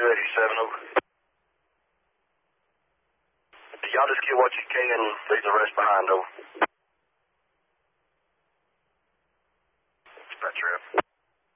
287, over. Y'all just get what you can, leave the rest behind, over. Dispatch rep.